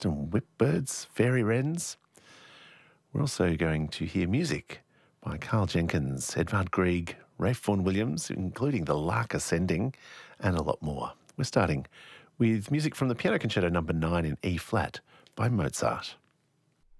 and whipbirds, fairy wrens. We're also going to hear music by Carl Jenkins, Edvard Grieg, Ralph Vaughan Williams, including The Lark Ascending, and a lot more. We're starting with music from the Piano Concerto No. 9 in E-flat by Mozart.